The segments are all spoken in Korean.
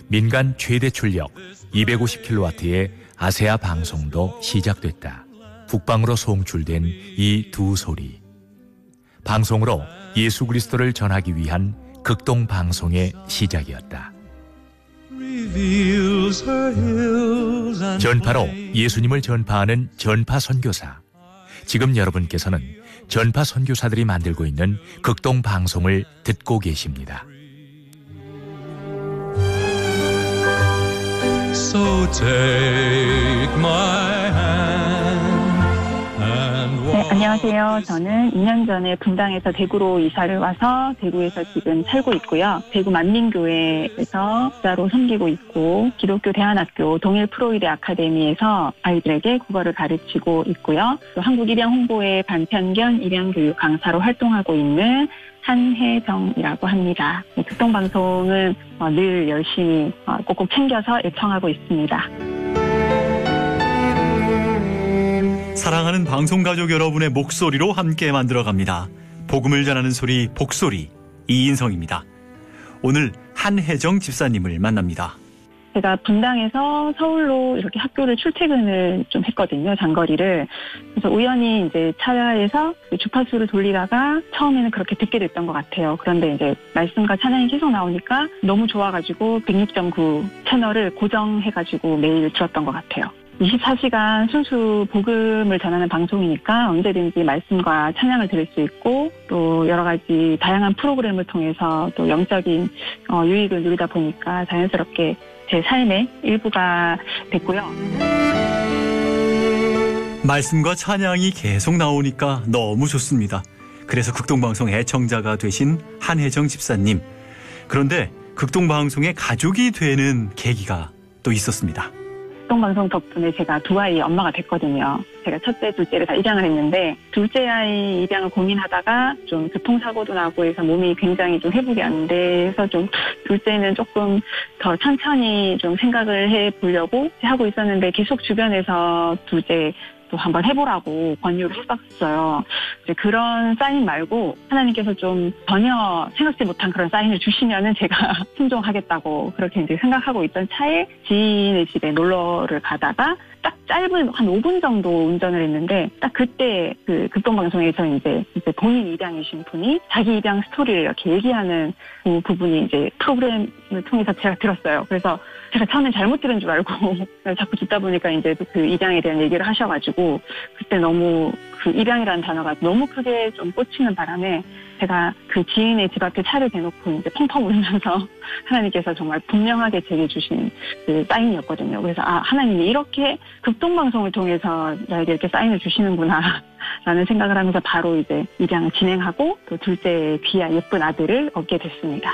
민간 최대 출력 250kW의 아세아 방송도 시작됐다. 북방으로 송출된 이 두 소리. 방송으로 예수 그리스도를 전하기 위한 극동 방송의 시작이었다. 전파로 예수님을 전파하는 전파 선교사. 지금 여러분께서는 전파 선교사들이 만들고 있는 극동 방송을 듣고 계십니다. So take my hand and walk. 네, 안녕하세요. 저는 2년 전에 분당에서 대구로 이사를 와서 대구에서 지금 살고 있고요. 대구 만민교회에서 목사로 섬기고 있고 기독교 대안학교 동일 프로이데 아카데미에서 아이들에게 국어를 가르치고 있고요. 또 한국입양홍보회 반편견 입양교육 강사로 활동하고 있는 한혜정이라고 합니다. 극동방송은 늘 열심히 꼭꼭 챙겨서 애청하고 있습니다. 사랑하는 방송가족 여러분의 목소리로 함께 만들어갑니다. 복음을 전하는 소리 복소리 이인성입니다. 오늘 한혜정 집사님을 만납니다. 제가 분당에서 서울로 이렇게 학교를 출퇴근을 좀 했거든요, 장거리를. 그래서 우연히 이제 차에서 주파수를 돌리다가 처음에는 그렇게 듣게 됐던 것 같아요. 그런데 이제 말씀과 찬양이 계속 나오니까 너무 좋아가지고 106.9 채널을 고정해가지고 매일 들었던 것 같아요. 24시간 순수 복음을 전하는 방송이니까 언제든지 말씀과 찬양을 들을 수 있고 또 여러 가지 다양한 프로그램을 통해서 또 영적인 유익을 누리다 보니까 자연스럽게 제 삶의 일부가 됐고요. 말씀과 찬양이 계속 나오니까 너무 좋습니다. 그래서 극동방송 애청자가 되신 한혜정 집사님. 그런데 극동방송의 가족이 되는 계기가 또 있었습니다. 극동방송 덕분에 제가 두 아이의 엄마가 됐거든요. 제가 첫째, 둘째를 다 입양을 했는데 둘째 아이 입양을 고민하다가 좀 교통사고도 나고 해서 몸이 굉장히 좀 회복이 안 돼서 좀 둘째는 조금 더 천천히 좀 생각을 해보려고 하고 있었는데 계속 주변에서 둘째 또 한번 해보라고 권유를 했었어요. 이제 그런 사인 말고 하나님께서 좀 전혀 생각지 못한 그런 사인을 주시면은 제가 순종하겠다고 그렇게 이제 생각하고 있던 차에 지인의 집에 놀러를 가다가 딱 짧은 한 5분 정도 운전을 했는데 딱 그때 그 극동방송에서 이제 본인 입양이신 분이 자기 입양 스토리를 이렇게 얘기하는 그 부분이 이제 프로그램을 통해서 제가 들었어요. 그래서 제가 처음엔 잘못 들은 줄 알고 자꾸 듣다 보니까 이제 그 입양에 대한 얘기를 하셔가지고 그때 너무 그 입양이라는 단어가 너무 크게 좀 꽂히는 바람에 제가 그 지인의 집 앞에 차를 대놓고 이제 펑펑 울면서 하나님께서 정말 분명하게 제게 주신 그 사인이었거든요. 그래서 하나님이 이렇게 극동방송을 통해서 나에게 이렇게 사인을 주시는구나 라는 생각을 하면서 바로 이제 입양을 진행하고 또 둘째 귀한 예쁜 아들을 얻게 됐습니다.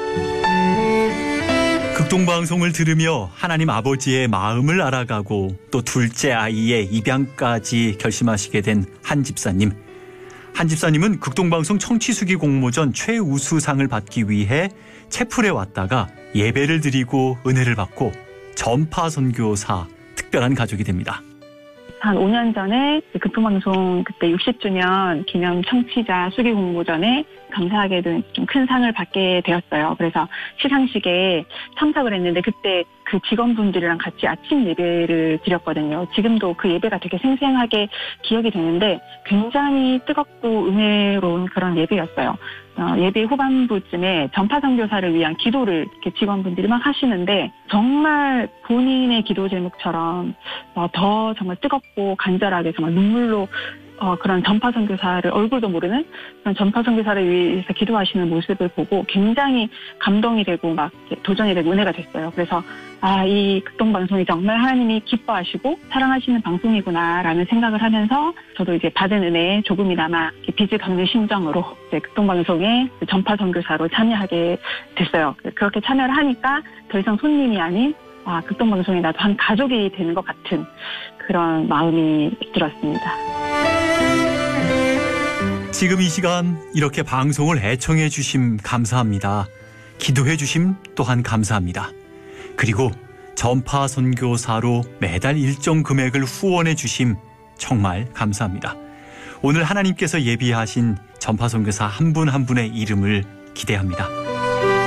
극동방송을 들으며 하나님 아버지의 마음을 알아가고 또 둘째 아이의 입양까지 결심하시게 된 한 집사님. 한 집사님은 극동방송 청취수기 공모전 최우수상을 받기 위해 채플에 왔다가 예배를 드리고 은혜를 받고 전파선교사 특별한 가족이 됩니다. 한 5년 전에 극동방송 그때 60주년 기념 청취자 수기 공모전에 감사하게 좀 큰 상을 받게 되었어요. 그래서 시상식에 참석을 했는데 그때 그 직원분들이랑 같이 아침 예배를 드렸거든요. 지금도 그 예배가 되게 생생하게 기억이 되는데 굉장히 뜨겁고 은혜로운 그런 예배였어요. 예배 후반부쯤에 전파 선교사를 위한 기도를 이렇게 직원분들이 막 하시는데 정말 본인의 기도 제목처럼 더 정말 뜨겁고 간절하게 정말 눈물로 그런 전파 선교사를 얼굴도 모르는 그런 전파 선교사를 위해서 기도하시는 모습을 보고 굉장히 감동이 되고 막 도전이 되고 은혜가 됐어요. 그래서 이 극동방송이 정말 하나님이 기뻐하시고 사랑하시는 방송이구나라는 생각을 하면서 저도 이제 받은 은혜에 조금이나마 빚을 갚는 심정으로 이제 극동방송에 전파 선교사로 참여하게 됐어요. 그렇게 참여를 하니까 더 이상 손님이 아닌 극동방송에 나도 한 가족이 되는 것 같은 그런 마음이 들었습니다. 지금 이 시간 이렇게 방송을 애청해 주심 감사합니다. 기도해 주심 또한 감사합니다. 그리고 전파 선교사로 매달 일정 금액을 후원해 주심 정말 감사합니다. 오늘 하나님께서 예비하신 전파 선교사 한 분 한 분의 이름을 기대합니다.